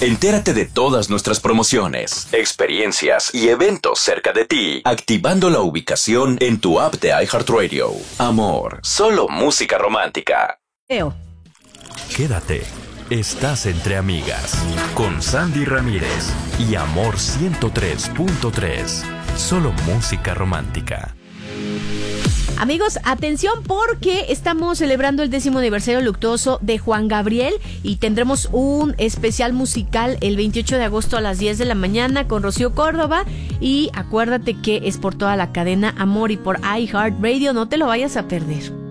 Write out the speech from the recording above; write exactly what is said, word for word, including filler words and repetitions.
Entérate de todas nuestras promociones, experiencias y eventos cerca de ti, activando la ubicación en tu app de iHeartRadio. Amor, solo música romántica. Eo. Quédate. Estás entre amigas con Sandy Ramírez y Amor ciento tres punto tres. Solo música romántica. Amigos, atención porque estamos celebrando el décimo aniversario luctuoso de Juan Gabriel y tendremos un especial musical el veintiocho de agosto a las diez de la mañana con Rocío Córdoba, y acuérdate que es por toda la cadena Amor y por iHeartRadio, no te lo vayas a perder.